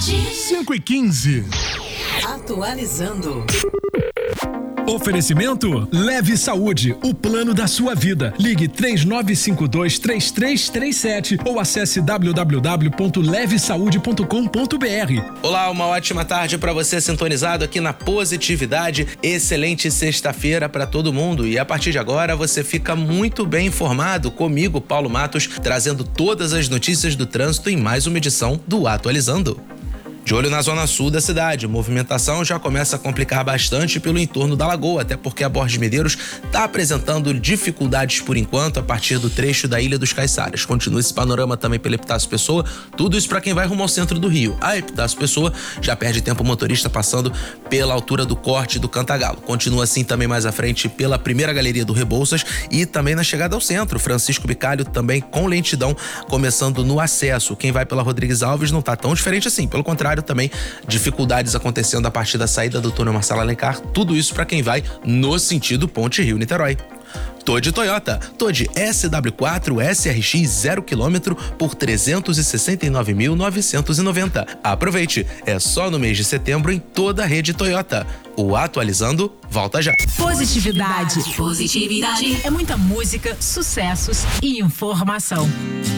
5h15. Atualizando. Oferecimento Leve Saúde, o plano da sua vida. Ligue 3952-3337 ou acesse www.levesaude.com.br. Olá, uma ótima tarde para você sintonizado aqui na Positividade. Excelente sexta-feira para todo mundo e a partir de agora você fica muito bem informado comigo, Paulo Matos, trazendo todas as notícias do trânsito em mais uma edição do Atualizando. De olho na zona sul da cidade, movimentação já começa a complicar bastante pelo entorno da Lagoa, até porque a Borges Medeiros está apresentando dificuldades por enquanto a partir do trecho da Ilha dos Caiçaras. Continua esse panorama também pela Epitácio Pessoa, tudo isso para quem vai rumo ao centro do Rio. A Epitácio Pessoa já perde tempo o motorista passando pela altura do corte do Cantagalo. Continua assim também mais à frente pela primeira galeria do Rebouças e também na chegada ao centro. Francisco Bicalho também com lentidão, começando no acesso. Quem vai pela Rodrigues Alves não está tão diferente assim, pelo contrário, também dificuldades acontecendo a partir da saída do túnel Marcelo Alencar, tudo isso para quem vai no sentido Ponte Rio-Niterói. Todi Toyota, Todi SW4 SRX 0 km por 369.990. Aproveite, é só no mês de setembro em toda a rede Toyota. O Atualizando volta já. Positividade. É muita música, sucessos e informação.